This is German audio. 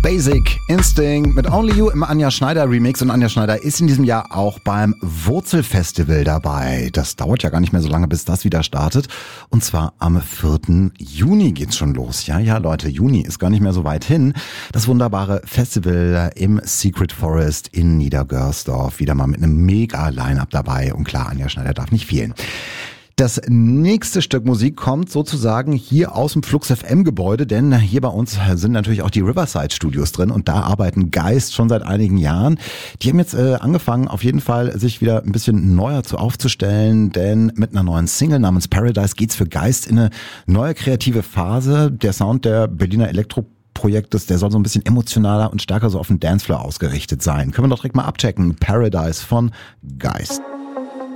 Basic Instinct mit Only You im Anja Schneider Remix. Und Anja Schneider ist in diesem Jahr auch beim Wurzelfestival dabei. Das dauert ja gar nicht mehr so lange, bis das wieder startet. Und zwar am 4. Juni geht's schon los. Ja, Leute, Juni ist gar nicht mehr so weit hin. Das wunderbare Festival im Secret Forest in Niedergörsdorf. Wieder mal mit einem Mega-Line-Up dabei. Und klar, Anja Schneider darf nicht fehlen. Das nächste Stück Musik kommt sozusagen hier aus dem Flux FM Gebäude, denn hier bei uns sind natürlich auch die Riverside Studios drin und da arbeiten Geist schon seit einigen Jahren. Die haben jetzt angefangen, auf jeden Fall sich wieder ein bisschen neuer aufzustellen, denn mit einer neuen Single namens Paradise geht's für Geist in eine neue kreative Phase. Der Sound der Berliner Elektroprojektes, der soll so ein bisschen emotionaler und stärker so auf den Dancefloor ausgerichtet sein. Können wir doch direkt mal abchecken. Paradise von Geist.